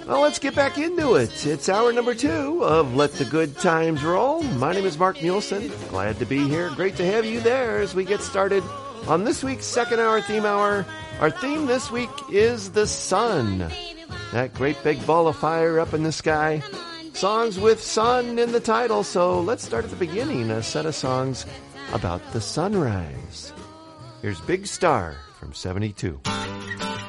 Well, let's get back into it. It's hour number 2 of Let the Good Times Roll. My name is Mark Muleson. Glad to be here. Great to have you there as we get started on this week's second hour theme hour. Our theme this week is the sun. That great big ball of fire up in the sky. Songs with sun in the title. So let's start at the beginning, a set of songs about the sunrise. Here's Big Star from 72.